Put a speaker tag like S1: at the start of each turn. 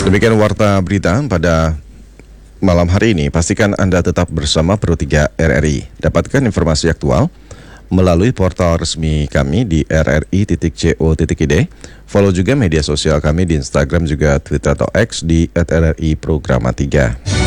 S1: Demikian warta berita pada malam hari ini. Pastikan Anda tetap bersama Pro 3 RRI. Dapatkan informasi aktual melalui portal resmi kami di rri.co.id. Follow juga media sosial kami di Instagram juga Twitter atau X di @RRI Programa 3.